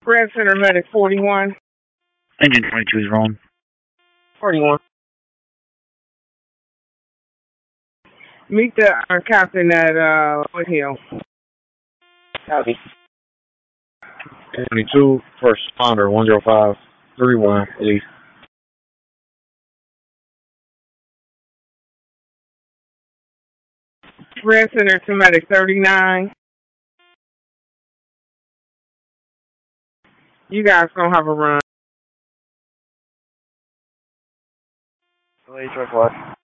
Red Center Medic 41. Engine 22 is wrong. 41. Meet the captain at Woodhill. Copy. 22, first responder, 10531, police. Red Center to Medic 39. You guys gonna have a run. Police report.